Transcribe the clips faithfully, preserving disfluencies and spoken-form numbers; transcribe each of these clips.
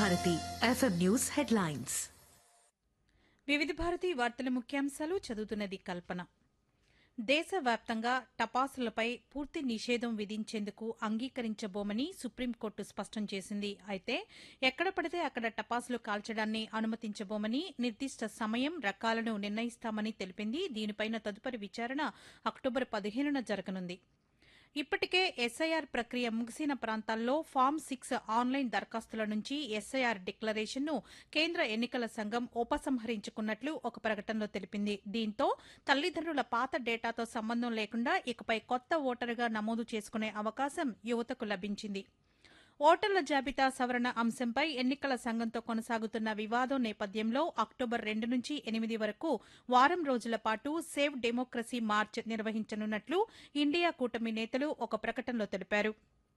Bharati FM news headlines. వివిధ భారతి వార్తల ముఖ్యాంశాలు చదువుతున్నది కల్పన. దేశవ్యాప్తంగా టపాసులపై పూర్తి నిషేధం విధించేందుకు అంగీకరించబోమని సుప్రీంకోర్టు స్పష్టం చేసింది. అయితే ఎక్కడ పడితే అక్కడ టపాసులు కాల్చడాన్ని అనుమతించబోమని, నిర్దిష్ట సమయం, రకాలను నిర్ణయిస్తామని తెలిపింది. దీనిపైన తదుపరి విచారణ అక్టోబర్ పదిహేనున జరగనుంది. ఇప్పటికే ఎస్ఐఆర్ ప్రక్రియ ముగిసిన ప్రాంతాల్లో ఫామ్ సిక్స్ ఆన్లైన్ దరఖాస్తుల నుంచి ఎస్ఐఆర్ డిక్లరేషన్ను కేంద్ర ఎన్నికల సంఘం ఉపసంహరించుకున్నట్లు ఒక ప్రకటనలో తెలిపింది. దీంతో తల్లిదండ్రుల పాత డేటాతో సంబంధం లేకుండా ఇకపై కొత్త ఓటరుగా నమోదు చేసుకునే అవకాశం యువతకు లభించింది. ఓటర్ల జాబితా సవరణ అంశంపై ఎన్నికల సంఘంతో కొనసాగుతున్న వివాదం నేపథ్యంలో అక్టోబర్ రెండు నుంచి ఎనిమిది వరకు వారం రోజుల పాటు సేవ్ డెమోక్రసీ మార్చ్ నిర్వహించనున్నట్లు ఇండియా కూటమి నేతలు ఒక ప్రకటనలో తెలిపారు.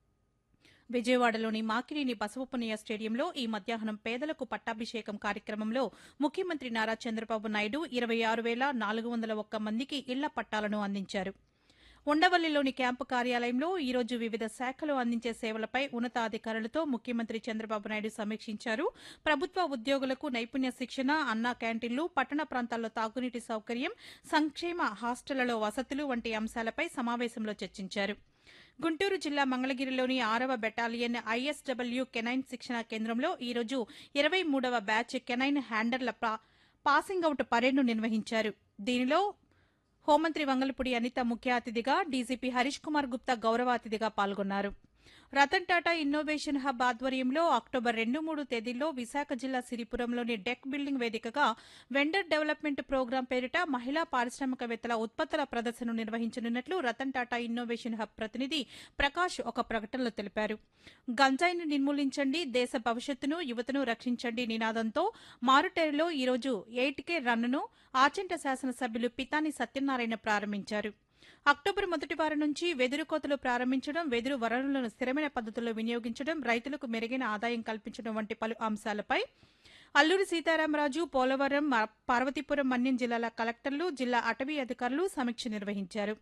విజయవాడలోని మాకినేని బసవపున్నయ్య స్టేడియంలో ఈ మధ్యాహ్నం పేదలకు పట్టాభిషేకం కార్యక్రమంలో ముఖ్యమంత్రి నారా చంద్రబాబు నాయుడు ఇరవై ఆరు వేల నాలుగు వందల ఒక్క మందికి ఇళ్ల పట్టాలను అందించారు. ఉండవల్లిలోని క్యాంపు కార్యాలయంలో ఈరోజు వివిధ శాఖలు అందించే సేవలపై ఉన్నతాధికారులతో ముఖ్యమంత్రి చంద్రబాబు నాయుడు సమీక్షించారు. ప్రభుత్వ ఉద్యోగులకు నైపుణ్య శిక్షణ, అన్నా క్యాంటీన్లు, పట్టణ ప్రాంతాల్లో తాగునీటి సౌకర్యం, సంక్షేమ హాస్టళ్లలో వసతులు వంటి అంశాలపై సమావేశంలో చర్చించారు. గుంటూరు జిల్లా మంగళగిరిలోని ఆరవ బెటాలియన్ ఐఎస్డబ్ల్యూ కెనైన్ శిక్షణా కేంద్రంలో ఈరోజు ఇరవై మూడవ బ్యాచ్ కెనైన్ హ్యాండర్ల పాసింగ్ అవుట్ పరేడ్ను నిర్వహించారు. దీనిలో హోంమంత్రి వంగలపూడి అనిత ముఖ్య అతిథిగా, డీజీపీ హరీష్ కుమార్ గుప్తా గౌరవ అతిథిగా పాల్గొన్నారు. రతన్ టాటా ఇన్నోవేషన్ హబ్ ఆధ్వర్యంలో అక్టోబర్ రెండు మూడు తేదీల్లో విశాఖ జిల్లా సిరిపురంలోని డెక్ బిల్డింగ్ వేదికగా వెండర్ డెవలప్మెంట్ ప్రోగ్రాం పేరిట మహిళా పారిశ్రామికవేత్తల ఉత్పత్తుల ప్రదర్శనను నిర్వహించనున్నట్లు రతన్ టాటా ఇన్నోవేషన్ హబ్ ప్రతినిధి ప్రకాష్ ఒక ప్రకటనలో తెలిపారు. గంజాయిని నిర్మూలించండి, దేశ భవిష్యత్తును, యువతను రక్షించండి నినాదంతో మారుటేరులో ఈరోజు ఎయిట్ కే రన్ను ఆచంట శాసనసభ్యులు పితాని సత్యనారాయణ ప్రారంభించారు. అక్టోబర్ మొదటి వారం నుంచి వెదురు కోతలు ప్రారంభించడం, వెదురు వనరులను స్థిరమైన పద్దతుల్లో వినియోగించడం, రైతులకు మెరుగైన ఆదాయం కల్పించడం వంటి పలు అంశాలపై అల్లూరి సీతారామరాజు, పోలవరం, పార్వతీపురం, మన్యం జిల్లాల కలెక్టర్లు, జిల్లా అటవీ అధికారులు సమీక్ష నిర్వహించారు.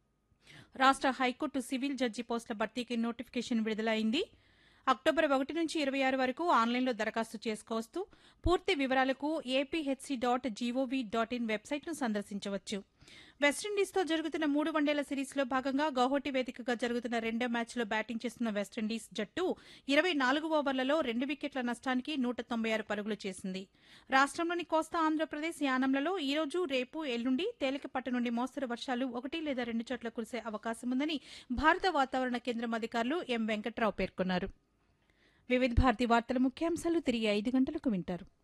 రాష్ట హైకోర్టు సివిల్ జడ్జి పోస్టుల భర్తీకి నోటిఫికేషన్ విడుదలైంది. అక్టోబర్ ఒకటి నుంచి ఇరవై ఆరు వరకు ఆన్లైన్లో దరఖాస్తు చేసుకోవచ్చు. పూర్తి వివరాలకు ఏపీహెచ్సీ డాట్ జీఓవీ డాట్ ఇన్ వెబ్సైట్ను సందర్శించవచ్చు. వెస్టిండీస్తో జరుగుతున్న మూడు వన్డేల సిరీస్లో భాగంగా గౌహటి వేదికగా జరుగుతున్న రెండో మ్యాచ్లో బ్యాటింగ్ చేస్తున్న వెస్టిండీస్ జట్టు ఇరవై నాలుగు ఓవర్లలో రెండు వికెట్ల నష్టానికి నూట తొంభై ఆరు పరుగులు చేసింది. రాష్టంలోని కోస్తా ఆంధ్రప్రదేశ్, యానంలలో ఈ రోజు, రేపు, ఎల్లుండి తేలికపాటి నుండి మోస్తరు వర్షాలు ఒకటి లేదా రెండు చోట్ల కురిసే అవకాశం ఉందని భారత వాతావరణ కేంద్రం అధికారులు ఎం వెంకట్రావు పేర్కొన్నారు. వివిధ భారతి వార్తల ముఖ్యాంశాలు తిరిగి ఐదు గంటలకు వింటారు.